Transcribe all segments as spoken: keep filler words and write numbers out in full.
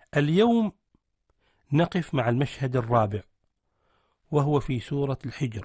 اليوم نقف مع المشهد الرابع وهو في سورة الحجر.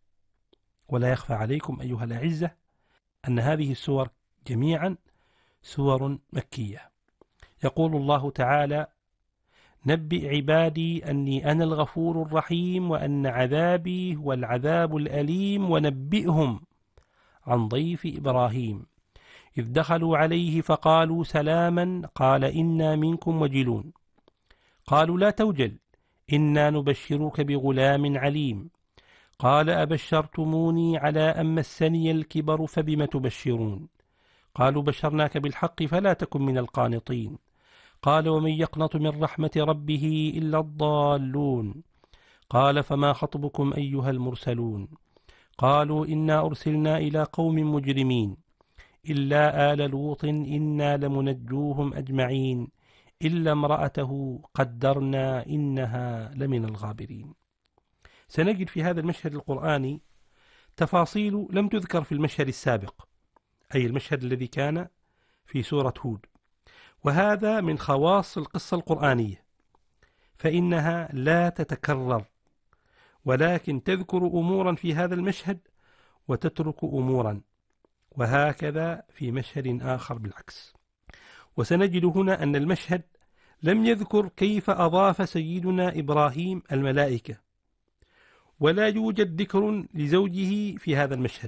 ولا يخفى عليكم أيها الأعزة أن هذه السور جميعا سور مكية. يقول الله تعالى: نبئ عبادي أني أنا الغفور الرحيم وأن عذابي هو العذاب الأليم ونبئهم عن ضيف إبراهيم إذ دخلوا عليه فقالوا سلاما قال إنا منكم وجلون قالوا لا توجل إنا نبشرك بغلام عليم قال أبشرتموني على أن مسني الكبر فبم تبشرون قالوا بشرناك بالحق فلا تكن من القانطين قال ومن يقنط من رحمة ربه إلا الضالون قال فما خطبكم أيها المرسلون قالوا إنا أرسلنا إلى قوم مجرمين إلا آل لوط إنا لمنجوهم أجمعين إلا امرأته قدرنا إنها لمن الغابرين. سنجد في هذا المشهد القرآني تفاصيل لم تذكر في المشهد السابق، أي المشهد الذي كان في سورة هود، وهذا من خواص القصة القرآنية، فإنها لا تتكرر ولكن تذكر أمورا في هذا المشهد وتترك أمورا، وهكذا في مشهد آخر بالعكس. وسنجد هنا أن المشهد لم يذكر كيف أضاف سيدنا إبراهيم الملائكة، ولا يوجد ذكر لزوجه في هذا المشهد.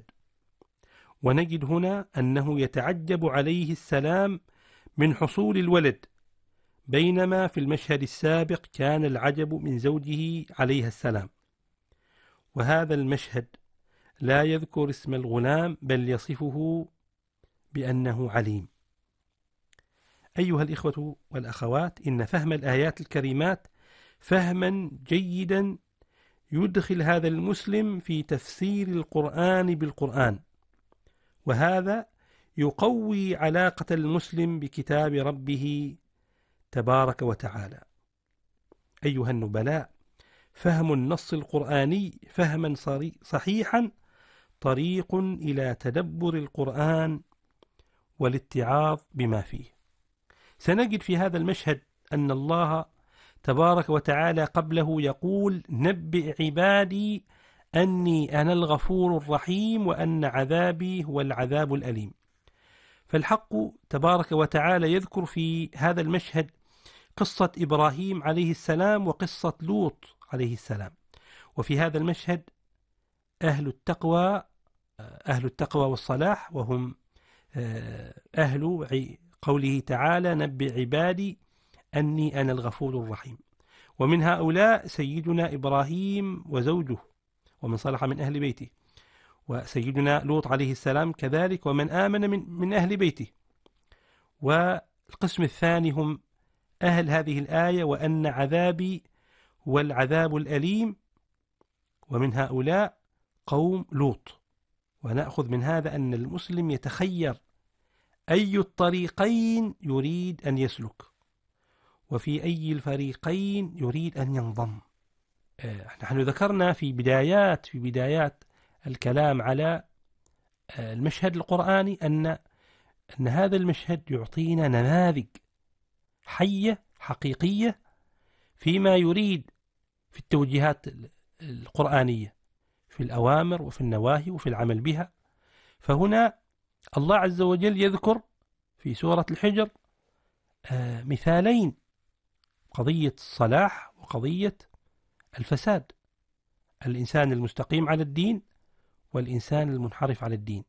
ونجد هنا أنه يتعجب عليه السلام من حصول الولد، بينما في المشهد السابق كان العجب من زوجه عليه السلام. وهذا المشهد لا يذكر اسم الغلام بل يصفه بأنه عليم. أيها الإخوة والأخوات، إن فهم الآيات الكريمات فهما جيدا يدخل هذا المسلم في تفسير القرآن بالقرآن، وهذا يقوي علاقة المسلم بكتاب ربه تبارك وتعالى. أيها النبلاء، فهم النص القرآني فهما صحيحا طريق إلى تدبر القرآن والاتعاظ بما فيه. سنجد في هذا المشهد أن الله تبارك وتعالى قبله يقول: نبئ عبادي أني أنا الغفور الرحيم وأن عذابي هو العذاب الأليم. فالحق تبارك وتعالى يذكر في هذا المشهد قصة إبراهيم عليه السلام وقصة لوط عليه السلام. وفي هذا المشهد أهل التقوى أهل التقوى والصلاح، وهم أهل قوله تعالى: نبئ عبادي أني أنا الغفور الرحيم. ومن هؤلاء سيدنا إبراهيم وزوجه ومن صلح من أهل بيته، وسيدنا لوط عليه السلام كذلك ومن آمن من, من أهل بيته. والقسم الثاني هم أهل هذه الآية: وأن عذابي هو العذاب الأليم، ومن هؤلاء قوم لوط. ونأخذ من هذا أن المسلم يتخير أي الطريقين يريد أن يسلك، وفي أي الفريقين يريد أن ينضم. نحن ذكرنا في بدايات في بدايات الكلام على المشهد القرآني أن أن هذا المشهد يعطينا نماذج حية حقيقية فيما يريد في التوجيهات القرآنية، في الأوامر وفي النواهي وفي العمل بها. فهنا الله عز وجل يذكر في سورة الحجر مثالين: قضية الصلاح وقضية الفساد، الإنسان المستقيم على الدين والإنسان المنحرف على الدين.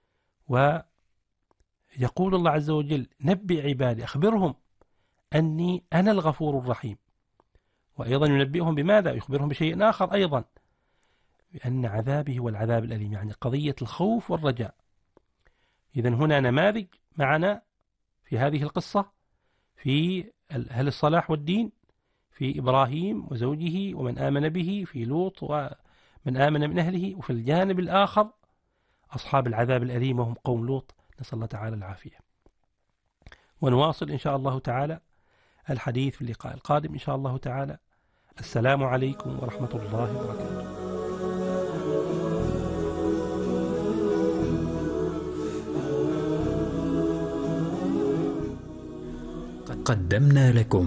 ويقول الله عز وجل: نبئ عبادي، أخبرهم أني أنا الغفور الرحيم. وأيضا ينبئهم بماذا؟ يخبرهم بشيء آخر أيضا، بأن عذابه هو العذاب الأليم، يعني قضية الخوف والرجاء. إذن هنا نماذج معنا في هذه القصة في أهل الصلاح والدين، في إبراهيم وزوجه ومن آمن به، في لوط ومن آمن من أهله، وفي الجانب الآخر أصحاب العذاب الأليم وهم قوم لوط، نسأل الله تعالى العافية. ونواصل إن شاء الله تعالى الحديث في اللقاء القادم إن شاء الله تعالى. السلام عليكم ورحمة الله وبركاته. قدمنا لكم